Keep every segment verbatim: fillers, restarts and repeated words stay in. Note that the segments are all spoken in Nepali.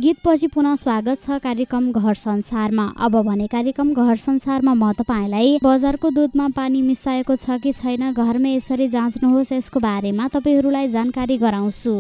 गीतपछि पुनः स्वागत छ कार्यक्रम घर संसारमा। अब भने कार्यक्रम घर संसारमा म तपाईलाई बजारको दुधमा पानी मिसाएको छ कि छैन घरमै यसरी जाँच्नुहोस् यसको बारेमा तपाईहरूलाई जानकारी गराउँछु।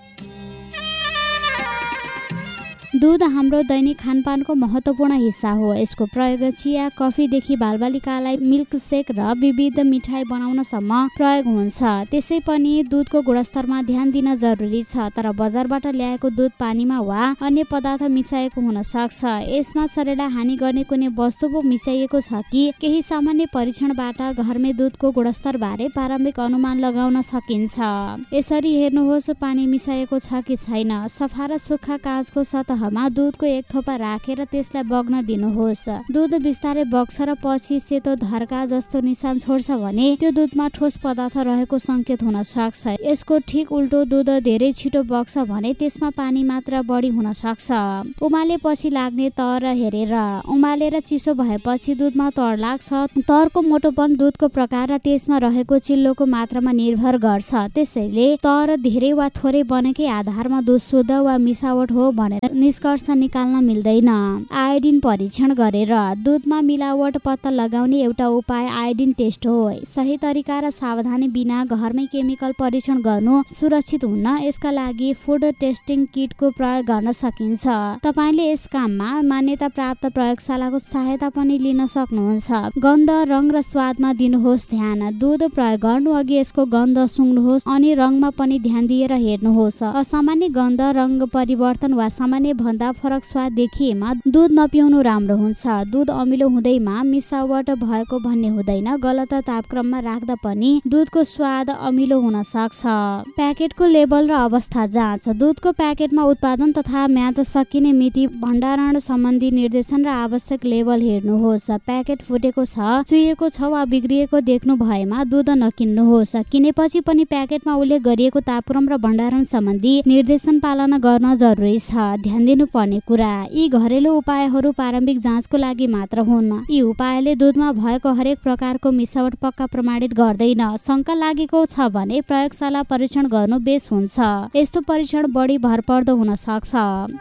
दूध हाम्रो दैनिक खानपानको महत्त्वपूर्ण हिस्सा हो। यसको प्रयोग चिया, कफीदेखि बालबालिकालाई मिल्क सेक र विविध मिठाई बनाउनसम्म प्रयोग हुन्छ। त्यसै पनि दुधको गुणस्तरमा ध्यान दिन जरुरी छ। तर बजारबाट ल्याएको दुध पानीमा वा अन्य पदार्थ मिसाएको हुन सक्छ। यसमा शरीरलाई हानि गर्ने कुनै वस्तु पो मिसाइएको छ कि केही सामान्य परीक्षणबाट घरमै दुधको गुणस्तरबारे प्रारम्भिक अनुमान लगाउन सकिन्छ। यसरी हेर्नुहोस् पानी मिसाएको छ कि छैन। सफा र सुक्खा काँचको सतह मा दूधको एक थोपा राखेर त्यसलाई बग्न दिनुहोस्। दूध बिस्तारै बग्छ र पछि सेतो धर्का जस्तो निशान छोड्छ भने त्यो दूधमा ठोस पदार्थ रहेको संकेत हुन सक्छ। यसको ठीक उल्टो दूध धेरै छिटो बग्छ भने त्यसमा पानी मात्रा बढी हुन सक्छ। उमालेपछि लाग्ने तर हेरेर उमालेर चिसो भएपछि दूधमा तर लाग्छ। तरको मोटोपन दूधको प्रकार र त्यसमा रहेको चिल्लोको मात्रामा निर्भर गर्छ। त्यसैले तर धेरै वा थोरै बनेकै आधारमा दूध शुद्ध वा मिसावट हो भनेर निष्कर्ष निकाल्न मिल्दैन। आयोडिन परीक्षण गरेर दूधमा मिलावट पत्ता लगाउने एउटा उपाय आयोडिन टेस्ट हो। सही तरिका र सावधानी बिना घरमै केमिकल परीक्षण गर्नु सुरक्षित हुन्न। यसका लागि फुड टेस्टिङ किटको प्रयोग गर्न सकिन्छ। तपाईले यस काममा मान्यता प्राप्त प्रयोगशालाको सहायता पनि लिन सक्नुहुन्छ। गन्ध, रङ र स्वादमा दिनुहोस् ध्यान। दूध प्रयोग गर्नु अघि यसको गन्ध सुँग्नुहोस् अनि रङमा पनि ध्यान दिएर हेर्नुहोस्। असामान्य गन्ध, रङ परिवर्तन वा सामान्य भन्दा फरक स्वाद देखिएमा दूध नपिउनु राम्रो हुन्छ। दूध अमिलो हुँदैमा मिसावट भएको भन्ने हुँदैन। गलत तापक्रममा राख्दा पनि दूधको स्वाद अमिलो हुन सक्छ। प्याकेटको लेबल र अवस्था जाँच। दूधको प्याकेटमा उत्पादन तथा म्याद सकिने मिति, भण्डारण सम्बन्धी निर्देशन र आवश्यक लेबल हेर्नुहोस्। प्याकेट फुटेको छ, चुहिएको छ वा बिग्रिएको देख्नु भएमा दूध नकिन्नुहोस्। किनेपछि पनि प्याकेटमा उल्लेख गरिएको तापक्रम र भण्डारण सम्बन्धी निर्देशन पालना गर्न जरुरी छ। ध्यान दिनुपर्ने कुरा, यी घरेलु उपायहरू प्रारम्भिक जाँचको लागि मात्र हुन्। यी उपायले दूधमा भएको हरेक प्रकारको मिसावट पक्का प्रमाणित गर्दैन। शंका लागेको छ भने प्रयोगशाला परीक्षण गर्नु बेस हुन्छ। यस्तो परीक्षण बढी भरपर्दो हुन सक्छ।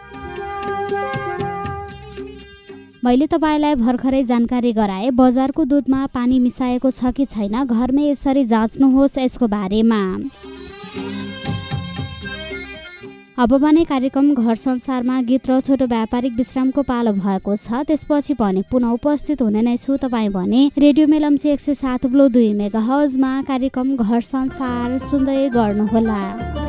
मैले तपाईलाई भर्खरै जानकारी गराए बजारको दुधमा पानी मिसाएको छ कि छैन घरमै यसरी जाँच्नुहोस् यसको बारेमा। अब भने कार्यक्रम घर संसारमा गीत र छोटो व्यापारिक विश्रामको पालो भएको छ। त्यसपछि भने पुनः उपस्थित हुने नै छु। तपाईँ भने रेडियो मेलम्ची एक सय सात ब्लो दुई मेगा हर्जमा कार्यक्रम घर संसार सुन्दै गर्नुहोला।